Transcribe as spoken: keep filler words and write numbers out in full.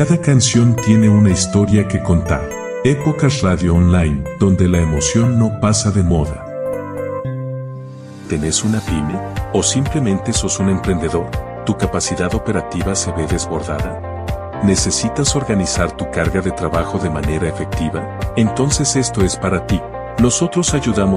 Cada canción tiene una historia que contar. Épocas Radio Online, donde la emoción no pasa de moda. ¿Tenés una pyme? ¿O simplemente sos un emprendedor? ¿Tu capacidad operativa se ve desbordada? ¿Necesitas organizar tu carga de trabajo de manera efectiva? Entonces esto es para ti. Nosotros ayudamos